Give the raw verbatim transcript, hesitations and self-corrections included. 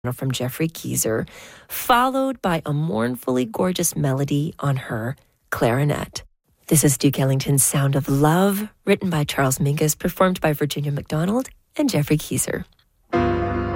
from Jeffrey Keyser, followed by a mournfully gorgeous melody on her clarinet. This is Duke Ellington's Sound of Love, written by Charles Mingus, performed by Virginia MacDonald and Jeffrey Keyser.